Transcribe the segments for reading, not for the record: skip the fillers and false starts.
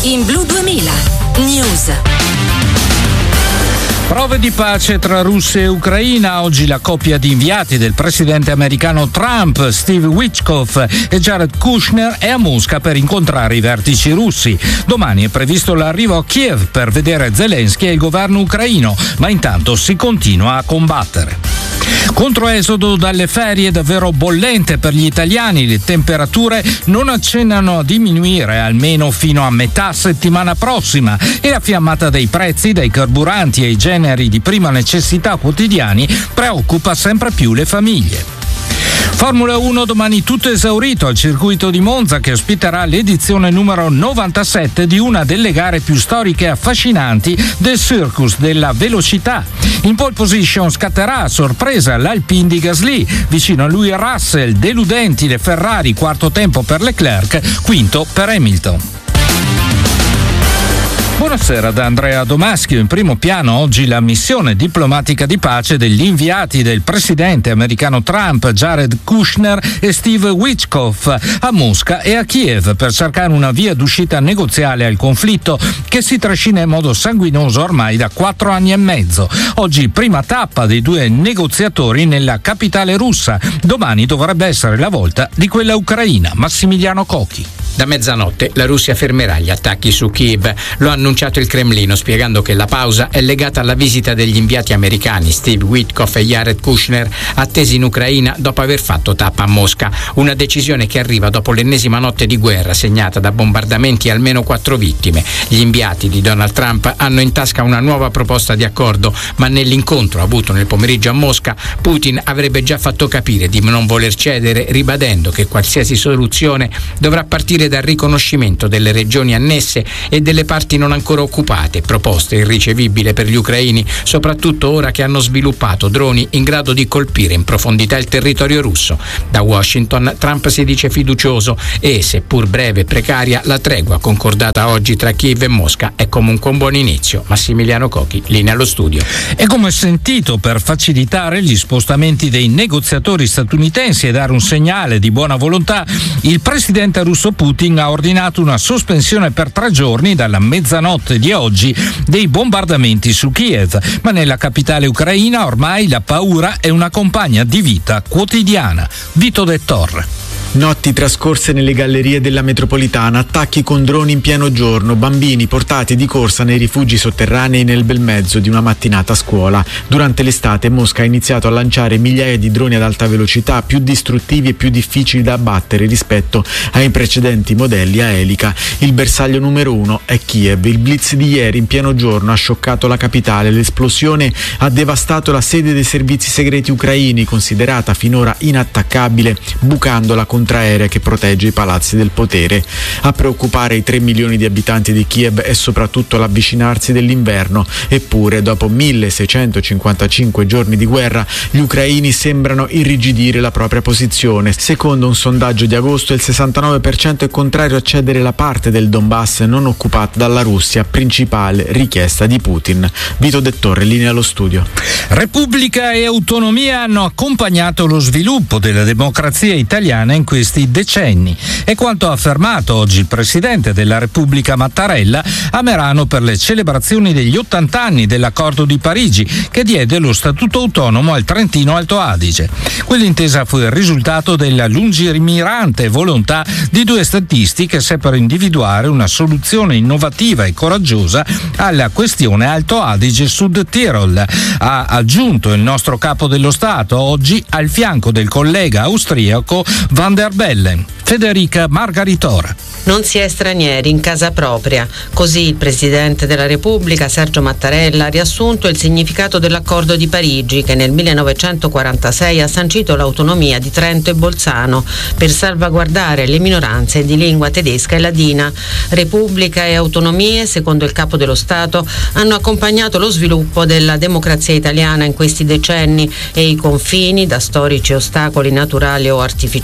In Blu 2000 News. Prove di pace tra Russia e Ucraina. Oggi la coppia di inviati del presidente americano Trump, Steve Witkoff e Jared Kushner, è a Mosca per incontrare i vertici russi. Domani è previsto l'arrivo a Kiev per vedere Zelensky e il governo ucraino, ma intanto si continua a combattere. Controesodo dalle ferie davvero bollente per gli italiani. Le temperature non accennano a diminuire almeno fino a metà settimana prossima e la fiammata dei prezzi dai carburanti ai generi di prima necessità quotidiani preoccupa sempre più le famiglie. Formula 1 domani tutto esaurito al circuito di Monza, che ospiterà l'edizione numero 97 di una delle gare più storiche e affascinanti del circus della velocità. In pole position scatterà a sorpresa l'Alpine di Gasly, vicino a lui Russell, deludenti le Ferrari, quarto tempo per Leclerc, quinto per Hamilton. Buonasera da Andrea Domaschio. In primo piano oggi la missione diplomatica di pace degli inviati del presidente americano Trump, Jared Kushner e Steve Witkoff, a Mosca e a Kiev per cercare una via d'uscita negoziale al conflitto che si trascina in modo sanguinoso ormai da 4 anni e mezzo. Oggi prima tappa dei due negoziatori nella capitale russa. Domani dovrebbe essere la volta di quella ucraina. Massimiliano Cocchi. Da mezzanotte la Russia fermerà gli attacchi su Kiev. Lo ha annunciato il Cremlino, spiegando che la pausa è legata alla visita degli inviati americani Steve Witkoff e Jared Kushner, attesi in Ucraina dopo aver fatto tappa a Mosca. Una decisione che arriva dopo l'ennesima notte di guerra segnata da bombardamenti e almeno 4 vittime. Gli inviati di Donald Trump hanno in tasca una nuova proposta di accordo, ma nell'incontro avuto nel pomeriggio a Mosca, Putin avrebbe già fatto capire di non voler cedere, ribadendo che qualsiasi soluzione dovrà partire dal riconoscimento delle regioni annesse e delle parti non ancora occupate, proposta irricevibile per gli ucraini, soprattutto ora che hanno sviluppato droni in grado di colpire in profondità il territorio russo. Da Washington Trump si dice fiducioso e, seppur breve e precaria, la tregua concordata oggi tra Kiev e Mosca è comunque un buon inizio. Massimiliano Cocchi, linea allo studio. E come sentito, per facilitare gli spostamenti dei negoziatori statunitensi e dare un segnale di buona volontà, il presidente russo Putin ha ordinato una sospensione per 3 giorni dalla mezzanotte di oggi dei bombardamenti su Kiev, ma nella capitale ucraina ormai la paura è una compagna di vita quotidiana. Vito De Torre. Notti trascorse nelle gallerie della metropolitana, attacchi con droni in pieno giorno, bambini portati di corsa nei rifugi sotterranei nel bel mezzo di una mattinata a scuola. Durante l'estate Mosca ha iniziato a lanciare migliaia di droni ad alta velocità, più distruttivi e più difficili da abbattere rispetto ai precedenti modelli a elica. Il bersaglio numero 1 è Kiev. Il blitz di ieri in pieno giorno ha scioccato la capitale. L'esplosione ha devastato la sede dei servizi segreti ucraini, considerata finora inattaccabile, bucando la contraerea che protegge i palazzi del potere. A preoccupare i 3 milioni di abitanti di Kiev è soprattutto l'avvicinarsi dell'inverno. Eppure, dopo 1655 giorni di guerra, gli ucraini sembrano irrigidire la propria posizione. Secondo un sondaggio di agosto, il 69% è contrario a cedere la parte del Donbass non occupata dalla Russia, principale richiesta di Putin. Vito De Torre, linea allo studio. Repubblica e autonomia hanno accompagnato lo sviluppo della democrazia italiana in questi decenni. È quanto ha affermato oggi il presidente della Repubblica Mattarella a Merano per le celebrazioni degli 80 anni dell'Accordo di Parigi, che diede lo statuto autonomo al Trentino Alto Adige. Quell'intesa fu il risultato della lungimirante volontà di due statisti che seppero individuare una soluzione innovativa e coraggiosa alla questione Alto Adige-Sud Tirol. Ha aggiunto il nostro capo dello Stato, oggi al fianco del collega austriaco Van der Bellen. Federica Margaritora. Non si è stranieri in casa propria. Così il Presidente della Repubblica, Sergio Mattarella, ha riassunto il significato dell'Accordo di Parigi, che nel 1946 ha sancito l'autonomia di Trento e Bolzano per salvaguardare le minoranze di lingua tedesca e ladina. Repubblica e autonomie, secondo il Capo dello Stato, hanno accompagnato lo sviluppo della democrazia italiana in questi decenni e i confini, da storici ostacoli naturali o artificiali,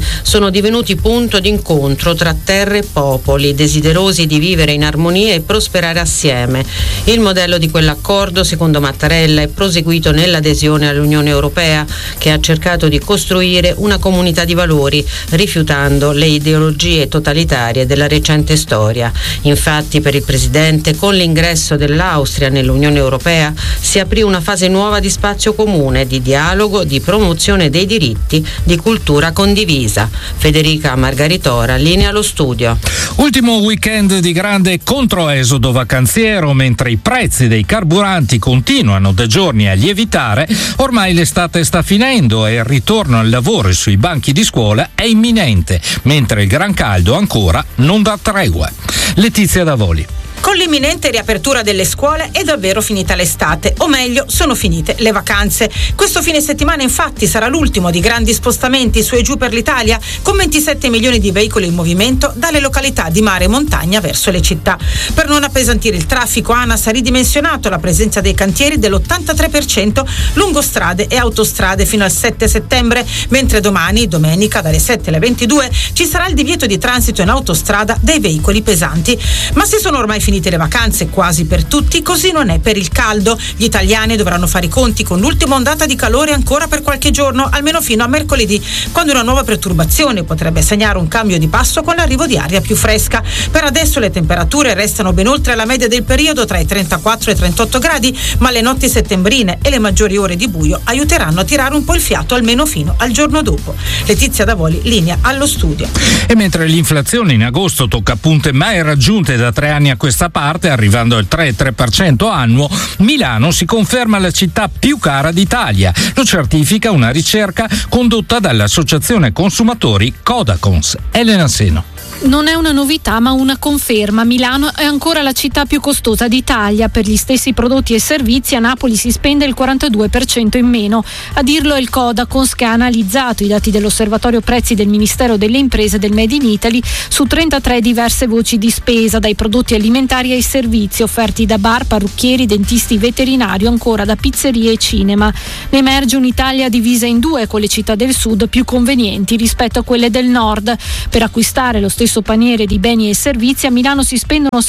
sono divenuti punto d'incontro tra terre e popoli, desiderosi di vivere in armonia e prosperare assieme. Il modello di quell'accordo, secondo Mattarella, è proseguito nell'adesione all'Unione Europea, che ha cercato di costruire una comunità di valori, rifiutando le ideologie totalitarie della recente storia. Infatti, per il Presidente, con l'ingresso dell'Austria nell'Unione Europea si aprì una fase nuova di spazio comune, di dialogo, di promozione dei diritti, di cultura condivisa. Federica Margaritora, linea allo studio. Ultimo weekend di grande controesodo vacanziero, mentre i prezzi dei carburanti continuano da giorni a lievitare. Ormai l'estate sta finendo e il ritorno al lavoro sui banchi di scuola è imminente, mentre il gran caldo ancora non dà tregua. Letizia Davoli. Con l'imminente riapertura delle scuole è davvero finita l'estate, o meglio, sono finite le vacanze. Questo fine settimana infatti sarà l'ultimo di grandi spostamenti su e giù per l'Italia, con 27 milioni di veicoli in movimento dalle località di mare e montagna verso le città. Per non appesantire il traffico, ANAS ha ridimensionato la presenza dei cantieri dell'83% lungo strade e autostrade fino al 7 settembre, mentre domani, domenica, dalle 7 alle 22, ci sarà il divieto di transito in autostrada dei veicoli pesanti. Ma se sono ormai finite le vacanze quasi per tutti, così non è per il caldo. Gli italiani dovranno fare i conti con l'ultima ondata di calore ancora per qualche giorno, almeno fino a mercoledì, quando una nuova perturbazione potrebbe segnare un cambio di passo con l'arrivo di aria più fresca. Per adesso le temperature restano ben oltre la media del periodo, tra i 34 e i 38 gradi, ma le notti settembrine e le maggiori ore di buio aiuteranno a tirare un po' il fiato almeno fino al giorno dopo. Letizia Davoli, linea allo studio. E mentre l'inflazione in agosto tocca punte mai raggiunte da 3 anni a questa parte, arrivando al 3,3% annuo, Milano si conferma la città più cara d'Italia. Lo certifica una ricerca condotta dall'associazione consumatori Codacons. Elena Seno. Non è una novità, ma una conferma. Milano è ancora la città più costosa d'Italia. Per gli stessi prodotti e servizi a Napoli si spende il 42% in meno. A dirlo è il Codacons, che ha analizzato i dati dell'Osservatorio Prezzi del Ministero delle Imprese del Made in Italy su 33 diverse voci di spesa, dai prodotti alimentari ai servizi offerti da bar, parrucchieri, dentisti, veterinario, ancora da pizzerie e cinema. Ne emerge un'Italia divisa in due, con le città del sud più convenienti rispetto a quelle del nord. Per acquistare lo stesso paniere di beni e servizi a Milano si spendono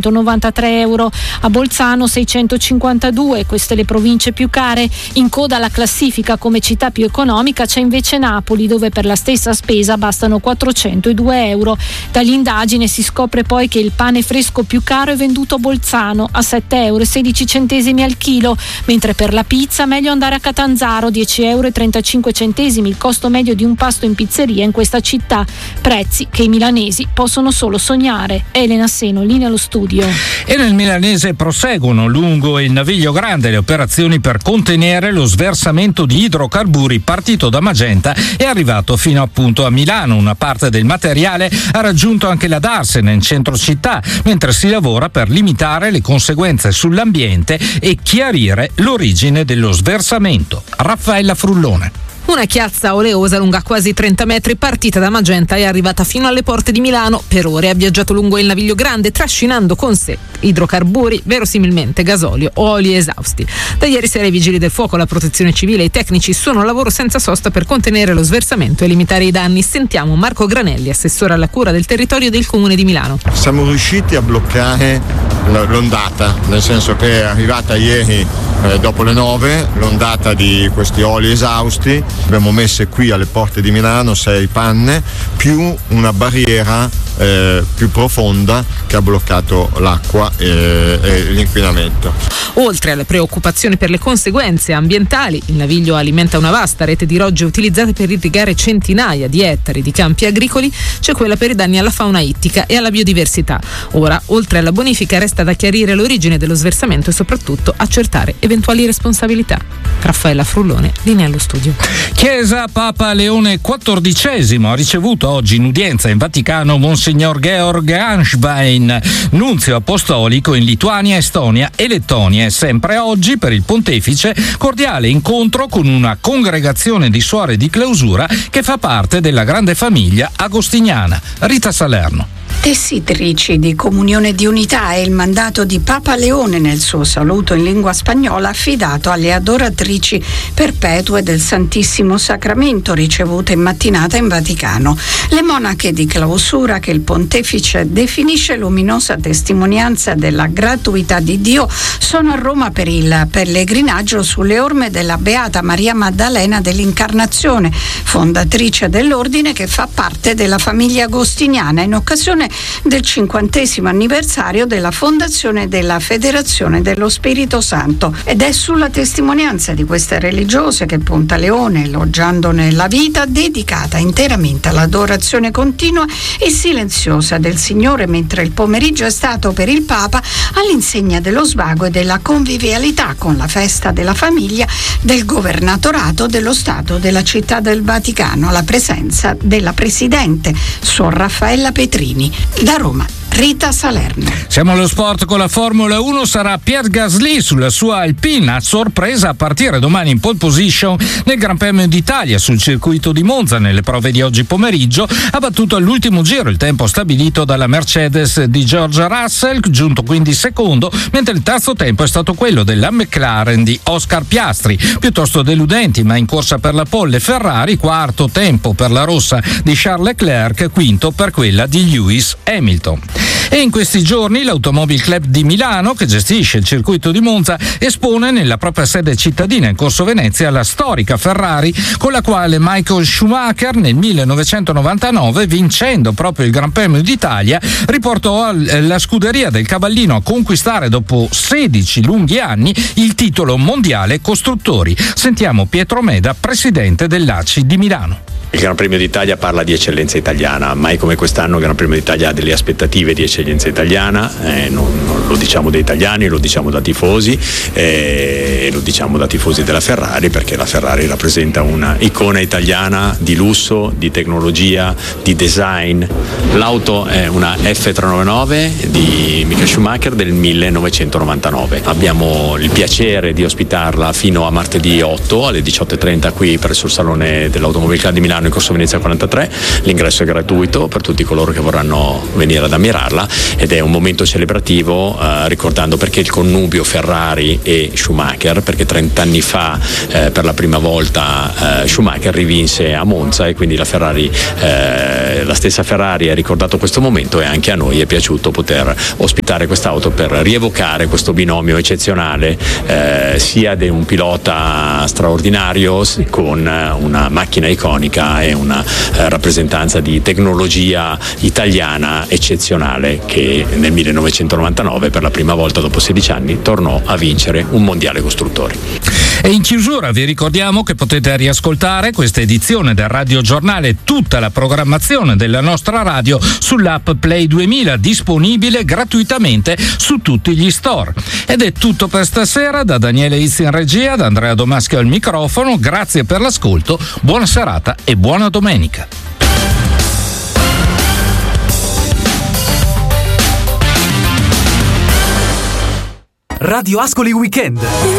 693 euro, a Bolzano 652, queste le province più care. In coda alla classifica come città più economica c'è invece Napoli, dove per la stessa spesa bastano 402 euro. Dall'indagine si scopre poi che il pane fresco più caro è venduto a Bolzano a 7,16 euro al chilo, mentre per la pizza meglio andare a Catanzaro, 10,35 euro il costo medio di un pasto in pizzeria in questa città, prezzi che i milanesi possono solo sognare. Elena Seno, linea allo studio. E nel milanese proseguono lungo il Naviglio Grande le operazioni per contenere lo sversamento di idrocarburi partito da Magenta e arrivato fino appunto a Milano. Una parte del materiale ha raggiunto anche la Darsena in centro città, mentre si lavora per limitare le conseguenze sull'ambiente e chiarire l'origine dello sversamento. Raffaella Frullone. Una chiazza oleosa lunga quasi 30 metri, partita da Magenta e arrivata fino alle porte di Milano. Per ore ha viaggiato lungo il Naviglio Grande, trascinando con sé idrocarburi, verosimilmente gasolio o oli esausti. Da ieri sera i vigili del fuoco, la protezione civile e i tecnici sono a lavoro senza sosta per contenere lo sversamento e limitare i danni. Sentiamo Marco Granelli, assessore alla cura del territorio del Comune di Milano. Siamo riusciti a bloccare l'ondata, nel senso che è arrivata ieri dopo le 9 l'ondata di questi oli esausti. Abbiamo messe qui alle porte di Milano 6 panne più una barriera più profonda che ha bloccato l'acqua e l'inquinamento. Oltre alle preoccupazioni per le conseguenze ambientali, il Naviglio alimenta una vasta rete di rogge utilizzate per irrigare centinaia di ettari di campi agricoli. C'è quella per i danni alla fauna ittica e alla biodiversità. Ora, oltre alla bonifica, resta da chiarire l'origine dello sversamento e soprattutto accertare eventuali responsabilità. Raffaella Frullone, linea allo studio. Chiesa, Papa Leone XIV ha ricevuto oggi in udienza in Vaticano Monsignor Georg Anschwein, nunzio apostolico in Lituania, Estonia e Lettonia, e sempre oggi per il pontefice cordiale incontro con una congregazione di suore di clausura che fa parte della grande famiglia agostiniana. Rita Salerno. Tessitrici di comunione di unità è il mandato di Papa Leone nel suo saluto in lingua spagnola affidato alle adoratrici perpetue del Santissimo Sacramento ricevute in mattinata in Vaticano. Le monache di clausura che il pontefice definisce luminosa testimonianza della gratuità di Dio sono a Roma per il pellegrinaggio sulle orme della Beata Maria Maddalena dell'Incarnazione, fondatrice dell'ordine che fa parte della famiglia agostiniana in occasione del 50° anniversario della fondazione della Federazione dello Spirito Santo. Ed è sulla testimonianza di queste religiose che punta Leone, elogiandone la vita dedicata interamente all'adorazione continua e silenziosa del Signore, mentre il pomeriggio è stato per il Papa all'insegna dello svago e della convivialità con la festa della famiglia, del governatorato, dello Stato, della Città del Vaticano, alla presenza della Presidente, Suor Raffaella Petrini. Da Roma, Rita Salerno. Siamo allo sport con la Formula 1. Sarà Pierre Gasly sulla sua Alpine a sorpresa a partire domani in pole position nel Gran Premio d'Italia sul circuito di Monza. Nelle prove di oggi pomeriggio ha battuto all'ultimo giro il tempo stabilito dalla Mercedes di George Russell, giunto quindi secondo, mentre il terzo tempo è stato quello della McLaren di Oscar Piastri. Piuttosto deludenti ma in corsa per la pole Ferrari, quarto tempo per la rossa di Charles Leclerc, quinto per quella di Lewis Hamilton. E in questi giorni l'Automobile Club di Milano, che gestisce il circuito di Monza, espone nella propria sede cittadina in Corso Venezia la storica Ferrari con la quale Michael Schumacher nel 1999, vincendo proprio il Gran Premio d'Italia, riportò la scuderia del Cavallino a conquistare dopo 16 lunghi anni il titolo mondiale costruttori. Sentiamo Pietro Meda, presidente dell'ACI di Milano. Il Gran Premio d'Italia parla di eccellenza italiana, mai come quest'anno il Gran Premio d'Italia ha delle aspettative di eccellenza italiana, non lo diciamo da italiani, lo diciamo da tifosi, e lo diciamo da tifosi della Ferrari, perché la Ferrari rappresenta una icona italiana di lusso, di tecnologia, di design. L'auto è una F399 di Michael Schumacher del 1999. Abbiamo il piacere di ospitarla fino a martedì 8 alle 18:30 qui presso il Salone dell'Automobile Club di Milano in Corso Venezia 43. L'ingresso è gratuito per tutti coloro che vorranno venire ad ammirarla ed è un momento celebrativo, ricordando perché il connubio Ferrari e Schumacher, perché 30 anni fa per la prima volta Schumacher rivinse a Monza e quindi la Ferrari, la stessa Ferrari ha ricordato questo momento e anche a noi è piaciuto poter ospitare quest'auto per rievocare questo binomio eccezionale, sia di un pilota straordinario con una macchina iconica e una rappresentanza di tecnologia italiana eccezionale, che nel 1999 per la prima volta dopo 16 anni tornò a vincere un mondiale costruttori. E in chiusura vi ricordiamo che potete riascoltare questa edizione del Radio Giornale e tutta la programmazione della nostra radio sull'app Play 2000, disponibile gratuitamente su tutti gli store. Ed è tutto per stasera, da Daniele Izzi in regia, da Andrea Domaschio al microfono. Grazie per l'ascolto, buona serata e buona domenica. Radio Ascoli Weekend.